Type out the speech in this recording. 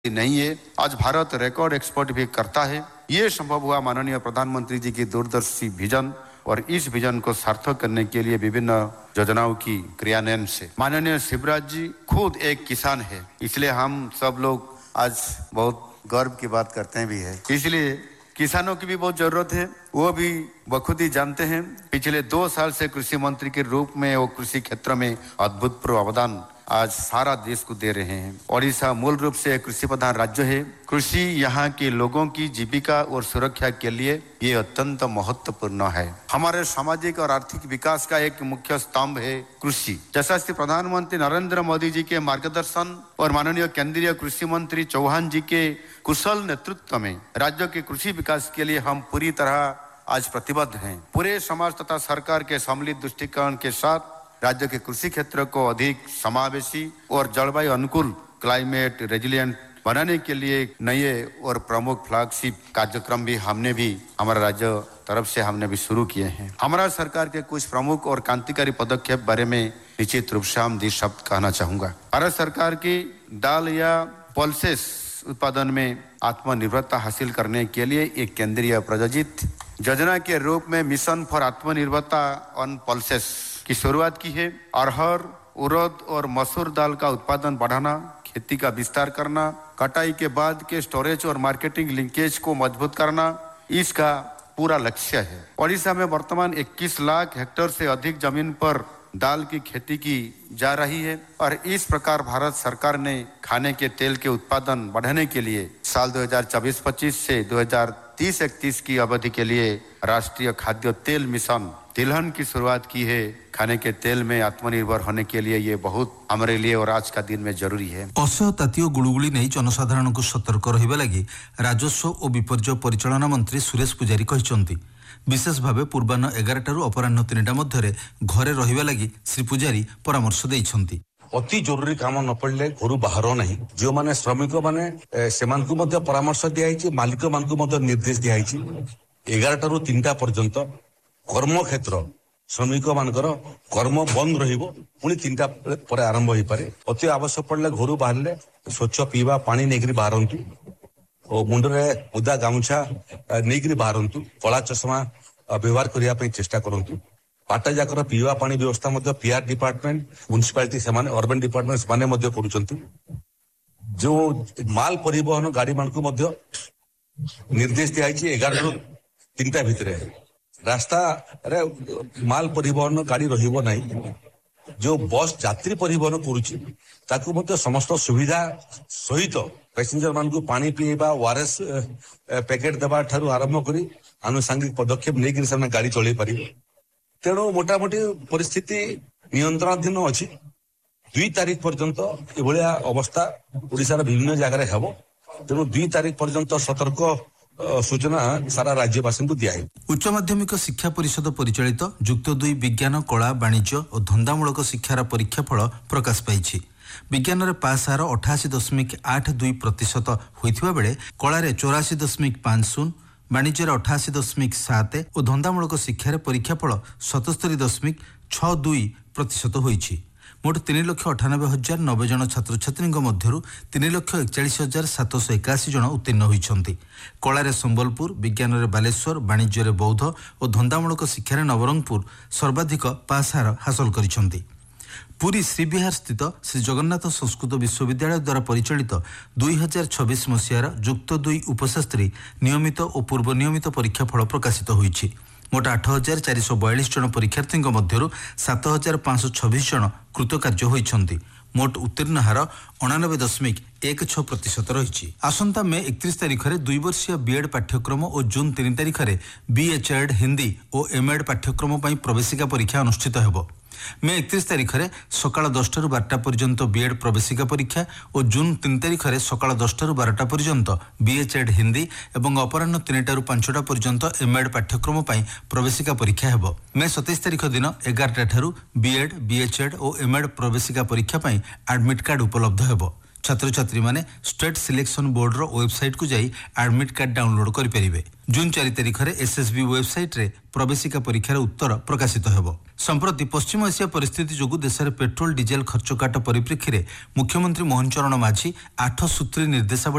नहीं है। आज भारत रिकॉर्ड एक्सपोर्ट भी करता है। ये संभव हुआ माननीय प्रधानमंत्री जी की दूरदर्शी विजन और इस विजन को सार्थक करने के लिए विभिन्न योजनाओं की क्रियान्वयन से। माननीय शिवराज जी खुद एक किसान है, इसलिए हम सब लोग आज बहुत गर्व की बात करते भी है। इसलिए किसानों की भी बहुत जरूरत है, वो भी बखूबी जानते हैं। पिछले 2 साल से कृषि मंत्री के रूप में वो कृषि क्षेत्र में अद्भुतपूर्व अवदान आज सारा देश को दे रहे हैं। ओडिशा मूल रूप से कृषि प्रधान राज्य है। कृषि यहाँ के लोगों की जीविका और सुरक्षा के लिए ये अत्यंत महत्वपूर्ण है। हमारे सामाजिक और आर्थिक विकास का एक मुख्य स्तंभ है कृषि। जैसा कि प्रधानमंत्री नरेंद्र मोदी जी के मार्गदर्शन और माननीय केंद्रीय कृषि मंत्री चौहान जी के कुशल नेतृत्व में राज्य के कृषि विकास के लिए हम पूरी तरह आज प्रतिबद्ध हैं। पूरे समाज तथा सरकार के सम्मिलित दृष्टिकोण के साथ राज्य के कृषि क्षेत्र को अधिक समावेशी और जलवायु अनुकूल क्लाइमेट रेजिलिएंट बनाने के लिए नए और प्रमुख फ्लैगशिप कार्यक्रम भी हमारा राज्य तरफ से हमने भी शुरू किए हैं। हमारा सरकार के कुछ प्रमुख और क्रांतिकारी पदक्षेप बारे में निश्चित रूप से हम 2 शब्द कहना चाहूंगा। भारत सरकार की दाल या पल्सेस उत्पादन में आत्मनिर्भरता हासिल करने के लिए एक केंद्रीय प्रायोजित योजना के रूप में मिशन फॉर आत्मनिर्भरता ऑन पल्सेस की शुरुआत की है। अरहर, उड़द और मसूर दाल का उत्पादन बढ़ाना, खेती का विस्तार करना, कटाई के बाद के स्टोरेज और मार्केटिंग लिंकेज को मजबूत करना इसका पूरा लक्ष्य है। ओडिशा में वर्तमान 21 लाख हेक्टेयर से अधिक जमीन पर दाल की खेती की जा रही है और इस प्रकार भारत सरकार ने खाने के तेल के उत्पादन बढ़ाने के लिए साल 2024-25 से 2030-31 की अवधि के लिए राष्ट्रीय खाद्य तेल मिशन तिलहन की शुरुआत की है। खाने के तेल में आत्मनिर्भर होने के लिए ये बहुत हमारे लिए और आज का दिन में जरूरी है। असह्य ताती गुड़ुगुड़ी नहीं जनसाधारण को सतर्क रहिबा लागि राजस्व और विपर्यय परिचालना मंत्री सुरेश पुजारी कहिसंती। विशेष भाव पूर्वाह्न 11 टारू अपराह्न 3टा मध्य घरे रहिबा लागि श्री पुजारी परामर्श दैछंती। अति जरूरी काम न पड़े घर बाहर नहीं। जो माने श्रमिक माने सेमानकु मध्य परामर्श दिया मालिक मानकु मध्य निर्देश दिया 11 टारू 3टा पर्यंत कर्म क्षेत्र श्रमिक मानकर कर्म बंद रहिबो। पुणी 3टा पर आरंभ हो पारे। अति आवश्यक पड़े घर बाहर स्वच्छ पीवा पानी नहीं बाहरतु और मुंडरे उदा गामुछा नहीं बाहरतु। कला चश्मा व्यवहार करने चेष्टा करतु। पाटा जाकर पीवा पानी व्यवस्था मध्य PR department municipality सेमाने urban department सेमाने मध्य करूछंती। जो माल परिवहन गाड़ी मानकु मध्य निर्देश दिया 11 ରୁ 3ଟା भितरे रास्ता रे माल परिवहन गाड़ी रहिबो नहीं। जो बस यात्री परिवहन करूची ताकू मध्य समस्त सुविधा सहित पैसेंजर मान को पानी पीवा ओआरएस पैकेट देवा ठारू आरंभ करी आनुषंगिक पदक्षेप लेकिन से गाड़ी चलाई पारि। तेणु मोटामोटी परिस्थिति नियंत्रणाधीन अच्छी। 2 तारीख पर्यंत एभलिया अवस्था ओडिशार विभिन्न जगह हेबो। तेणु 2 तारीख पर्यंत सतर्क सूचना सारा राज्यवासी को दिया है। उच्च माध्यमिक शिक्षा परिषद परिचालित युक्त 2 विज्ञान कला वाणिज्य और धंदामूलक शिक्षार परीक्षाफल प्रकाश पाई। विज्ञान रे पास हार 88.82% होइथिबा बेले कला 84.50, वाणिज्य 88.7 और धंदामूलक शिक्षार परीक्षाफल 77.62% होइछि। मोट 3,98,090 जन छात्र छात्री मध्य 3,41,781 जन उत्तीर्ण होइछंती। कला संबलपुर, विज्ञान रे बालेश्वर, वाणिज्य रे बौद्ध और धंदामूलक शिक्षा नवरंगपुर सर्वाधिक पास हार हासिल करिछंती। पुरी श्रीविहार स्थित श्री जगन्नाथ संस्कृत विश्वविद्यालय द्वारा परिचालित 2026 मसीहार युक्त 2 उपशास्त्री नियमित और पूर्व नियमित परीक्षाफल प्रकाशित होइछि। मोट 8,442 जन परीक्षार्थी मध्य 7,526 जन कृतकार्य होइछंती। मोट उत्तीर्ण हार 89.16% रही। आसंता मे 31 तारिख में 2 वर्षीय बीएड पाठ्यक्रम और जून 3 तारिख में बीएचएड हिंदी और एमएड पाठ्यक्रम पर प्रवेशिका परीक्षा अनुष्ठित होब। मे 31 तारिख में सकाळ 10 ରୁ 12ଟା पर्यंत बीएड प्रवेशिका परीक्षा और जून 3 तारिख में सकाळ 10 ରୁ 12ଟା पर्यंत बीएचएड हिंदी और अपराह्न 3ଟା ରୁ 5ଟା पर्यंत एमएड पाठ्यक्रम पर प्रवेशिका परीक्षा हेब। मे 27 तारिख दिन 11ଟା ଠାରୁ बीएड बीएचएड और एमएड प्रवेशिका परीक्षा पर एडमिट कार्ड उपलब्ध हेब। छात्र छात्री माने स्टेट सिलेक्शन बोर्ड रो वेबसाइट को जाई एडमिट कार्ड डाउनलोड करि परिबे। जून 4 तारिख रे एसएसबी वेबसाइट रे प्रवेशिका परीक्षार उत्तर प्रकाशित हेब। संप्रति पश्चिम एशिया परिस्थिति जोगु देश में पेट्रोल डीजेल खर्च काट परिप्रेक्षी में मुख्यमंत्री मोहन चरण माझी 8 सूत्री निर्देशावली